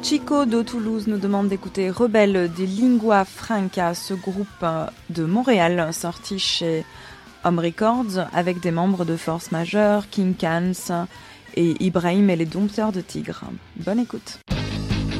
Chico de Toulouse nous demande d'écouter Rebelle des Lingua Franca, ce groupe de Montréal sorti chez Home Records avec des membres de Force Majeure, King Cans et Ibrahim et les Dompteurs de Tigres. Bonne écoute.